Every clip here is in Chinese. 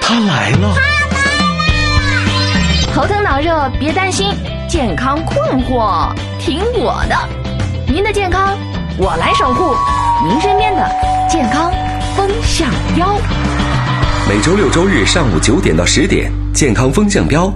他来了！ 头疼脑热别担心，健康困惑听我的，您的健康我来守护，您身边的健康风向标。 每周六周日上午9点到10点，健康风向标。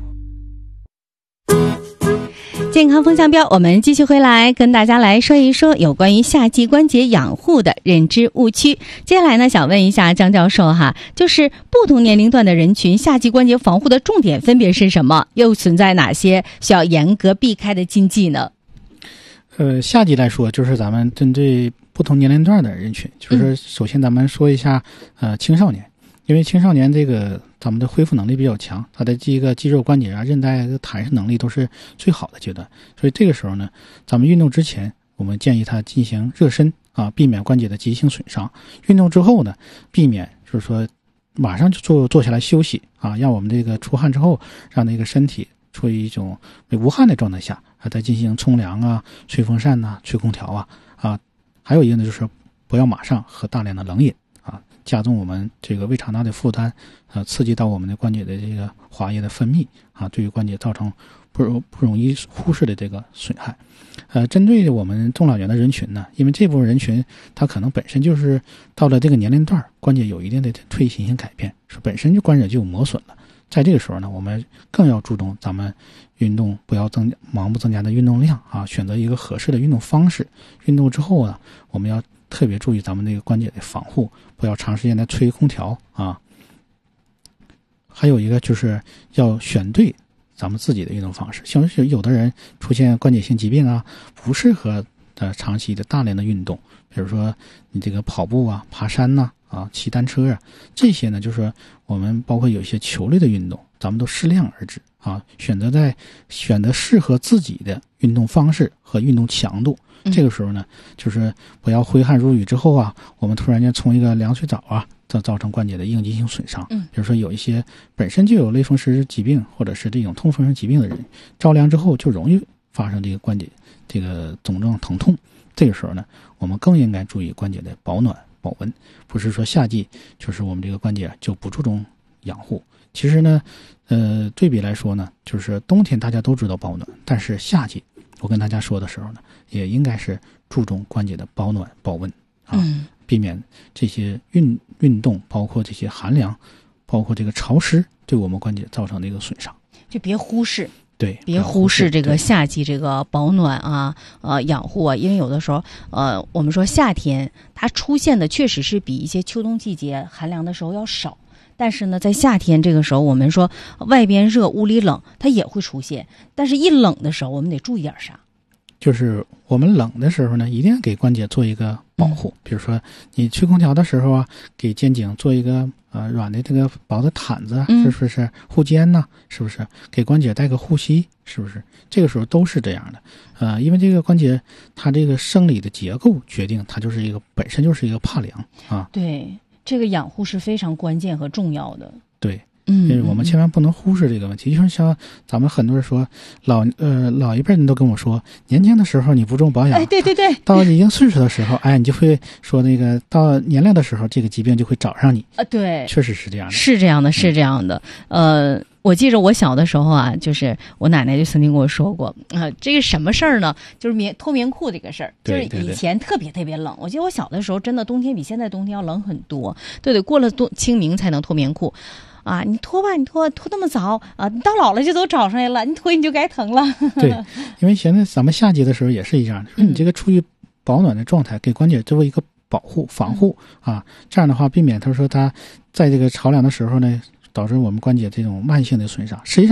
健康风向标，我们继续回来跟大家来说一说有关于夏季关节养护的认知误区。接下来呢，想问一下张教授哈，就是不同年龄段的人群夏季关节防护的重点分别是什么？又存在哪些需要严格避开的禁忌呢？ 夏季来说，就是咱们针对不同年龄段的人群，就是首先咱们说一下青少年，因为青少年这个咱们的恢复能力比较强，他的这个肌肉关节啊、韧带的弹射能力都是最好的阶段，所以这个时候呢，咱们运动之前，我们建议他进行热身啊，避免关节的急性损伤。运动之后呢，避免就是说马上就坐下来休息啊，让我们这个出汗之后，让那个身体处于一种无汗的状态下啊，再进行冲凉啊、吹风扇呐、吹空调啊，还有一个呢，就是不要马上喝大量的冷饮啊，加重我们这个胃肠道的负担，刺激到我们的关节的这个滑液的分泌啊，对于关节造成不容易忽视的这个损害。针对我们中老年的人群呢，因为这部分人群他可能本身就是到了这个年龄段，关节有一定的退行性改变，说本身就关节就有磨损了。在这个时候呢，我们更要注重咱们运动不要盲目增加的运动量啊，选择一个合适的运动方式。运动之后呢，我们要特别注意咱们这个关节的防护，不要长时间的吹空调啊。还有一个就是要选对咱们自己的运动方式，像是有的人出现关节性疾病啊，不适合长期的大量的运动，比如说你这个跑步啊、爬山呐、骑单车啊，这些呢，就是我们包括有一些球类的运动，咱们都适量而止啊，选择适合自己的运动方式和运动强度。这个时候呢，就是不要挥汗如雨之后啊，我们突然间冲一个凉水澡啊，造成关节的应激性损伤。比如说有一些本身就有类风湿疾病或者是这种痛风湿疾病的人，着凉之后就容易发生这个关节这个肿胀疼痛。这个时候呢，我们更应该注意关节的保暖保温，不是说夏季就是我们这个关节就不注重养护。其实呢，对比来说呢，就是冬天大家都知道保暖，但是夏季我跟大家说的时候呢，也应该是注重关节的保暖保温啊，避免这些运动，包括这些寒凉，包括这个潮湿对我们关节造成的一个损伤， 就别忽视。 对， 别忽视这个夏季这个保暖啊，养护啊，因为有的时候，我们说夏天它出现的确实是比一些秋冬季节寒凉的时候要少，但是呢，在夏天这个时候，我们说外边热屋里冷，它也会出现，但是一冷的时候，我们得注意点啥？ 就是我们冷的时候呢，一定要给关节做一个保护，比如说你吹空调的时候啊，给肩颈做一个软的这个薄的毯子，是不是护肩呢？是不是给关节带个护膝？是不是这个时候都是这样的？因为这个关节它这个生理的结构决定它就是本身就是一个怕凉啊。对， 这个养护是非常关键和重要的。 对。因为我们千万不能忽视这个问题，就是像咱们很多人说老一辈人都跟我说，年轻的时候你不重保养， 对， 到已经岁数的时候，你就会说那个到年龄的时候，这个疾病就会找上你。 对， 确实是这样的， 是这样的，是这样的。我记着我小的时候啊，就是我奶奶就曾经跟我说过，这个什么事儿呢？就是脱棉裤这个事儿，就是以前特别特别冷。我记得我小的时候，真的冬天比现在冬天要冷很多，对，过了清明才能脱棉裤。你脱吧，你脱那么早啊？你到老了就都找上来了，你脱你就该疼了。 对，因为现在咱们夏季的时候也是一样的，你这个处于保暖的状态，给关节作为一个保护防护啊，这样的话避免他说他在这个潮凉的时候呢，导致我们关节这种慢性的损伤。实际上